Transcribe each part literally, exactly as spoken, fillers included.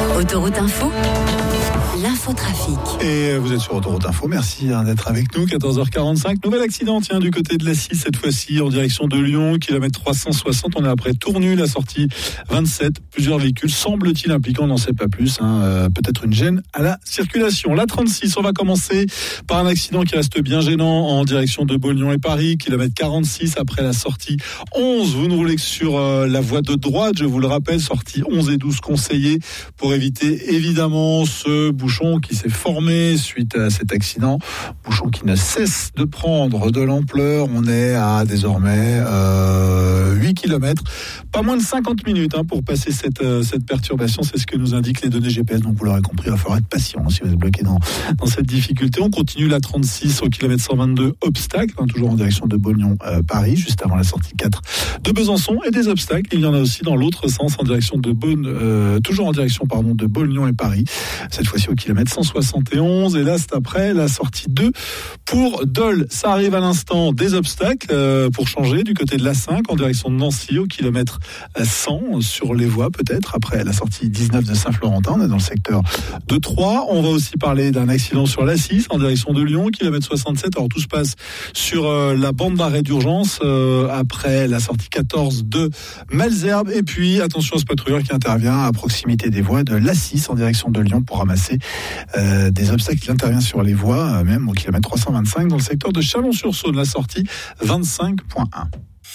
Autoroute Info, l'infotrafic. Et vous êtes sur Autoroute Info, merci hein, d'être avec nous, quatorze heures quarante-cinq. Nouvel accident, tiens, du côté de la six, cette fois-ci, en direction de Lyon, kilomètre trois cent soixante. On est après Tournu, la sortie vingt-sept. Plusieurs véhicules, semble-t-il, impliquant, on n'en sait pas plus, hein, euh, peut-être une gêne à la circulation. La trente-six, on va commencer par un accident qui reste bien gênant en direction de Beaulieu et Paris, kilomètre quarante-six, après la sortie onze. Vous ne roulez que sur euh, la voie de droite, je vous le rappelle, sortie onze et douze conseillées pour éviter évidemment ce bouchon qui s'est formé suite à cet accident. Bouchon qui ne cesse de prendre de l'ampleur. On est à désormais euh, huit kilomètres. Pas moins de cinquante minutes hein, pour passer cette, euh, cette perturbation. C'est ce que nous indiquent les données G P S. Donc vous l'aurez compris, il va falloir être patient si vous êtes bloqué dans, dans cette difficulté. On continue la trente-six au kilomètre cent vingt-deux, obstacle, hein, toujours en direction de Beaulieu-Paris, euh, juste avant la sortie quatre de Besançon. Et des obstacles, il y en a aussi dans l'autre sens, en direction de Beaune, euh, toujours en direction pardon, de Beaulieu et Paris. Cette fois-ci au kilomètre cent soixante et onze. Et là, c'est après la sortie deux pour Dole. Ça arrive à l'instant, des obstacles euh, pour changer du côté de l'A cinq en direction de Nancy au kilomètre cent sur les voies peut-être. Après la sortie dix-neuf de Saint-Florentin, on est dans le secteur de Troyes. On va aussi parler d'un accident sur l'A six en direction de Lyon, kilomètre soixante-sept. Alors tout se passe sur euh, la bande d'arrêt d'urgence euh, après la sortie quatorze de Malesherbes. Et puis attention à ce patrouilleur qui intervient à proximité des voies de l'A six en direction de Lyon pour ramasser euh, des obstacles. Il intervient sur les voies, euh, même au kilomètre trois cent vingt-cinq dans le secteur de Chalon-sur-Saône, la sortie vingt-cinq point un.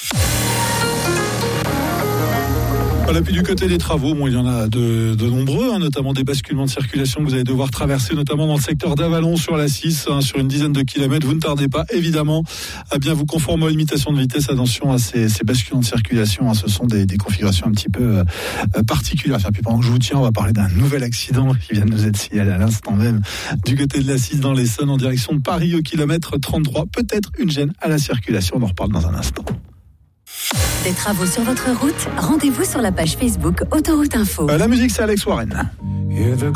Voilà, puis du côté des travaux, bon, il y en a de, de nombreux, hein, notamment des basculements de circulation que vous allez devoir traverser, notamment dans le secteur d'Avallon sur la six, hein, sur une dizaine de kilomètres. Vous ne tardez pas, évidemment, à bien vous conformer aux limitations de vitesse. Attention à ces, ces basculements de circulation, hein, ce sont des, des configurations un petit peu euh, particulières. Enfin, puis pendant que je vous tiens, on va parler d'un nouvel accident qui vient de nous être signalé à l'instant même du côté de la six dans l'Essonne, en direction de Paris au kilomètre trente-trois. Peut-être une gêne à la circulation, on en reparle dans un instant. Des travaux sur votre route, rendez-vous sur la page Facebook Autoroute Info. Euh, la musique, c'est Alex Warren.